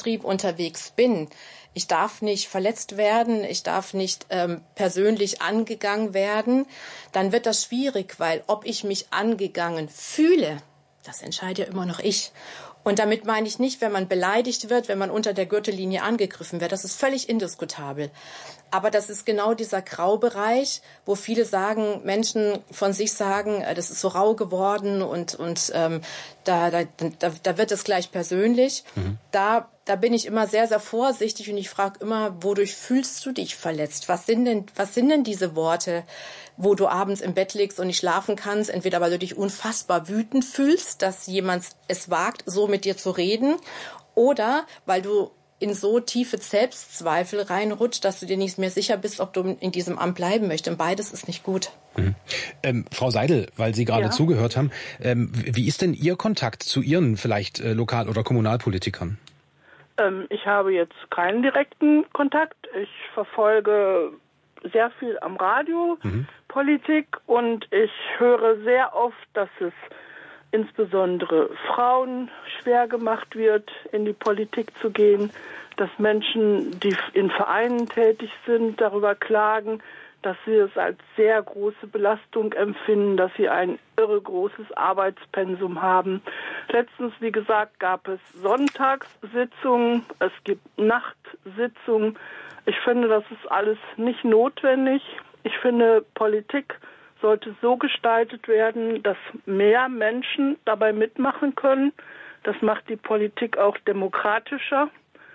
Betrieb unterwegs bin, ich darf nicht verletzt werden, ich darf nicht persönlich angegangen werden, dann wird das schwierig, weil ob ich mich angegangen fühle, das entscheide ja immer noch ich. Und damit meine ich nicht, wenn man beleidigt wird, wenn man unter der Gürtellinie angegriffen wird. Das ist völlig indiskutabel. Aber das ist genau dieser Graubereich, wo viele sagen, Menschen von sich sagen, das ist so rau geworden und da wird es gleich persönlich. Da bin ich immer sehr, sehr vorsichtig und ich frage immer, wodurch fühlst du dich verletzt? Was sind denn diese Worte, wo du abends im Bett liegst und nicht schlafen kannst? Entweder weil du dich unfassbar wütend fühlst, dass jemand es wagt, so mit dir zu reden, oder weil du in so tiefe Selbstzweifel reinrutscht, dass du dir nicht mehr sicher bist, ob du in diesem Amt bleiben möchtest. Und beides ist nicht gut. Frau Seidel, weil Sie gerade zugehört haben, wie ist denn Ihr Kontakt zu Ihren vielleicht Lokal- oder Kommunalpolitikern? Ich habe jetzt keinen direkten Kontakt. Ich verfolge sehr viel am Radio Politik und ich höre sehr oft, dass es insbesondere Frauen schwer gemacht wird, in die Politik zu gehen, dass Menschen, die in Vereinen tätig sind, darüber klagen, dass sie es als sehr große Belastung empfinden, dass sie ein irre großes Arbeitspensum haben. Letztens, wie gesagt, gab es Sonntagssitzungen, es gibt Nachtsitzungen. Ich finde, das ist alles nicht notwendig. Ich finde, Politik sollte so gestaltet werden, dass mehr Menschen dabei mitmachen können. Das macht die Politik auch demokratischer.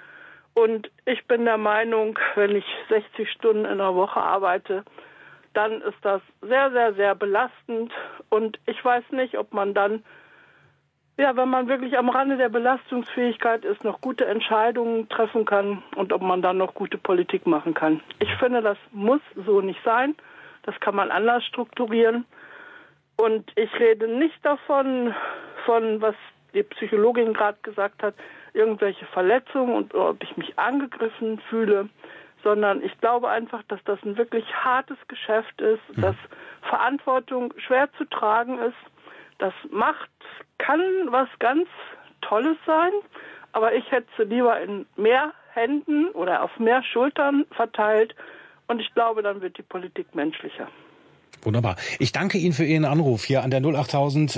Und ich bin der Meinung, wenn ich 60 Stunden in der Woche arbeite, dann ist das sehr, sehr, sehr belastend. Und ich weiß nicht, ob man dann, wenn man wirklich am Rande der Belastungsfähigkeit ist, noch gute Entscheidungen treffen kann und ob man dann noch gute Politik machen kann. Ich finde, das muss so nicht sein. Das kann man anders strukturieren. Und ich rede nicht davon, was die Psychologin gerade gesagt hat, irgendwelche Verletzungen und ob ich mich angegriffen fühle, sondern ich glaube einfach, dass das ein wirklich hartes Geschäft ist, dass Verantwortung schwer zu tragen ist. Das kann was ganz Tolles sein, aber ich hätte sie lieber in mehr Händen oder auf mehr Schultern verteilt. Und ich glaube, dann wird die Politik menschlicher. Wunderbar. Ich danke Ihnen für Ihren Anruf hier an der 08000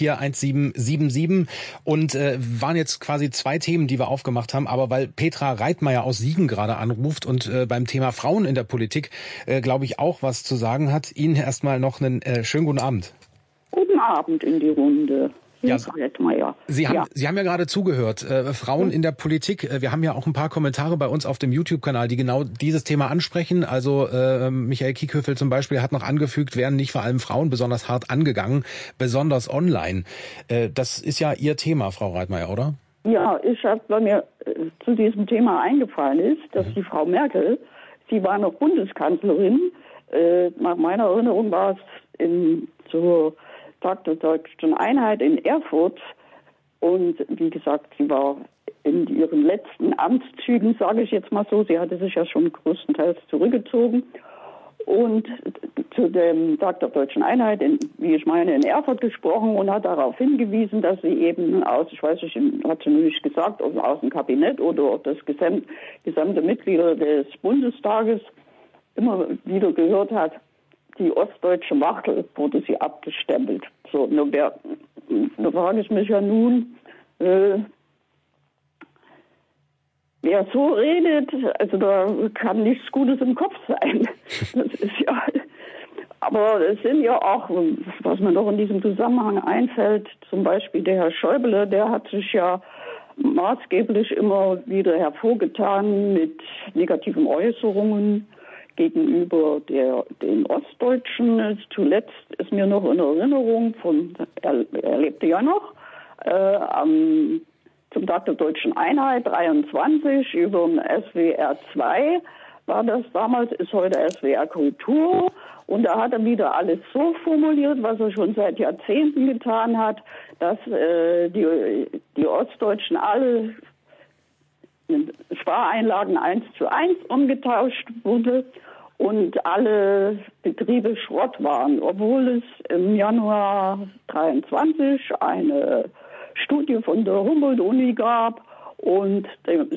441777 und waren jetzt quasi zwei Themen, die wir aufgemacht haben, aber weil Petra Reitmeier aus Siegen gerade anruft und beim Thema Frauen in der Politik, glaube ich, auch was zu sagen hat. Ihnen erstmal noch einen schönen guten Abend. Guten Abend in die Runde. Ja, Sie haben ja gerade zugehört. Frauen in der Politik. Wir haben ja auch ein paar Kommentare bei uns auf dem YouTube-Kanal, die genau dieses Thema ansprechen. Also Michael Kiekhöfel zum Beispiel hat noch angefügt, werden nicht vor allem Frauen besonders hart angegangen, besonders online. Das ist ja Ihr Thema, Frau Reitmeier, oder? Ja, weil mir zu diesem Thema eingefallen ist, dass die Frau Merkel, sie war noch Bundeskanzlerin. Nach meiner Erinnerung war es zur Tag der Deutschen Einheit in Erfurt und wie gesagt, sie war in ihren letzten Amtszügen, sage ich jetzt mal so, sie hatte sich ja schon größtenteils zurückgezogen und zu dem Tag der Deutschen Einheit, in Erfurt gesprochen und hat darauf hingewiesen, dass sie eben hat sie nur nicht gesagt, aus dem Kabinett oder das gesamte Mitglieder des Bundestages immer wieder gehört hat, die ostdeutsche Wachtel wurde sie abgestempelt. So, da frage ich mich ja nun, wer so redet, also da kann nichts Gutes im Kopf sein. Das ist ja, aber es sind ja auch, was mir noch in diesem Zusammenhang einfällt, zum Beispiel der Herr Schäuble, der hat sich ja maßgeblich immer wieder hervorgetan mit negativen Äußerungen gegenüber den Ostdeutschen. Zuletzt ist mir noch in Erinnerung, er lebte ja noch, zum Tag der Deutschen Einheit 23 über den SWR 2 war das damals, ist heute SWR Kultur. Und da hat er wieder alles so formuliert, was er schon seit Jahrzehnten getan hat, dass die Ostdeutschen alle Spareinlagen 1:1 umgetauscht wurde und alle Betriebe Schrott waren, obwohl es im Januar 23 eine Studie von der Humboldt-Uni gab und